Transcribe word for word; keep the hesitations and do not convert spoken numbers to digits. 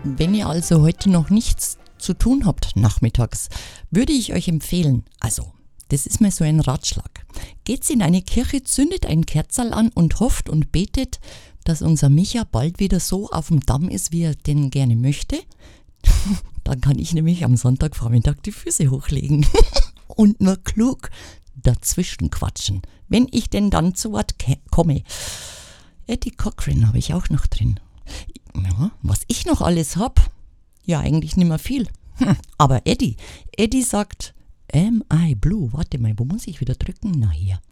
Wenn ihr also heute noch nichts zu tun habt nachmittags, würde ich euch empfehlen, also das ist mir so ein Ratschlag, geht's in eine Kirche, zündet ein Kerzerl an und hofft und betet, dass unser Micha bald wieder so auf dem Damm ist, wie er denn gerne möchte. Dann kann ich nämlich am Sonntagvormittag die Füße hochlegen und nur klug dazwischen quatschen, wenn ich denn dann zu Wort ke- komme. Eddie Cochran habe ich auch noch drin. Ja, was ich noch alles habe? Ja, eigentlich nicht mehr viel. Hm, aber Eddie, Eddie sagt, Am I Blue? Warte mal, wo muss ich wieder drücken? Na hier.